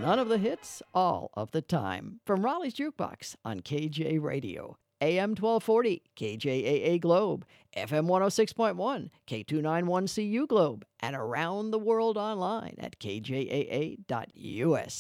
None of the hits, all of the time. From Raleigh's Jukebox on KJ Radio, AM 1240, KJAA Globe, FM 106.1, K291CU Globe, and around the world online at kjaa.us.